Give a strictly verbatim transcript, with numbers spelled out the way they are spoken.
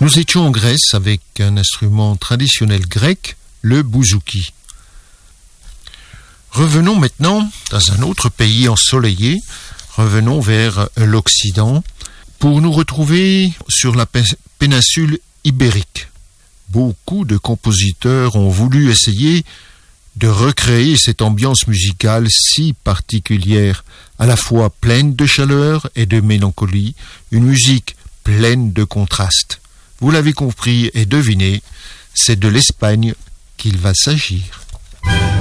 Nous étions en Grèce avec un instrument traditionnel grec, le bouzouki. Revenons maintenant dans un autre pays ensoleillé, revenons vers l'Occident, pour nous retrouver sur la péninsule ibérique. Beaucoup de compositeurs ont voulu essayer de recréer cette ambiance musicale si particulière, à la fois pleine de chaleur et de mélancolie, une musique pleine de contrastes. Vous l'avez compris et deviné, c'est de l'Espagne qu'il va s'agir.